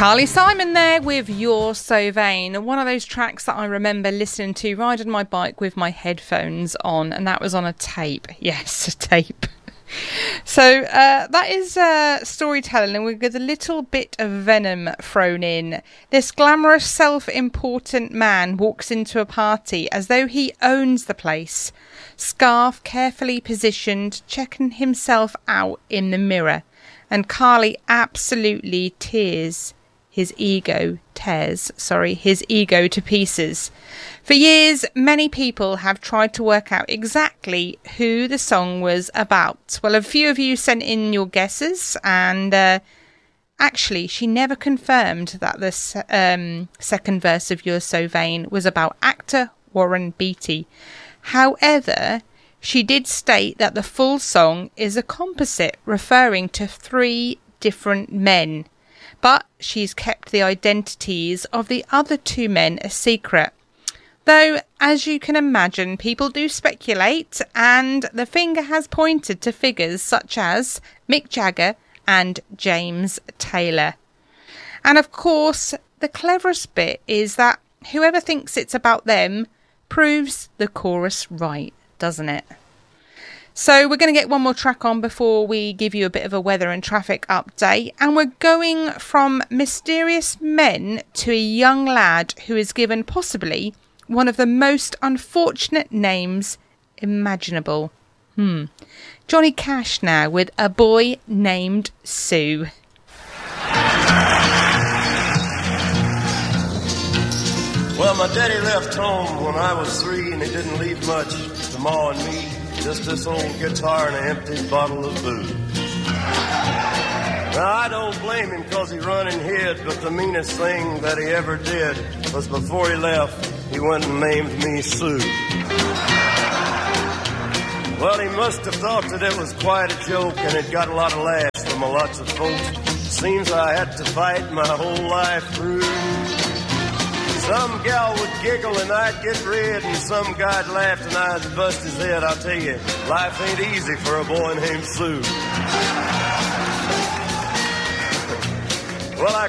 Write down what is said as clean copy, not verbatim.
Carly Simon there with You're So Vain, one of those tracks that I remember listening to riding my bike with my headphones on, and that was on a tape. Yes, a tape. So that is storytelling, and with a little bit of venom thrown in. This glamorous, self-important man walks into a party as though he owns the place, scarf carefully positioned, checking himself out in the mirror, and Carly absolutely tears his ego to pieces. For years, many people have tried to work out exactly who the song was about. Well, a few of you sent in your guesses, and actually, she never confirmed that the second verse of You're So Vain was about actor Warren Beatty. However, she did state that the full song is a composite referring to 3 different men. But she's kept the identities of the other 2 men a secret. Though, as you can imagine, people do speculate, and the finger has pointed to figures such as Mick Jagger and James Taylor. And of course, the cleverest bit is that whoever thinks it's about them proves the chorus right, doesn't it? So we're going to get one more track on before we give you a bit of a weather and traffic update. And we're going from mysterious men to a young lad who is given possibly one of the most unfortunate names imaginable. Johnny Cash now with A Boy Named Sue. Well, my daddy left home when I was 3, and he didn't leave much to Ma and me. Just this old guitar and an empty bottle of booze. Now, I don't blame him because he run and hid, but the meanest thing that he ever did was before he left, he went and named me Sue. Well, he must have thought that it was quite a joke, and it got a lot of laughs from lots of folks. Seems I had to fight my whole life through. Some gal would giggle and I'd get red, and some guy'd laugh and I'd bust his head. I'll tell you, life ain't easy for a boy named Sue. Well, I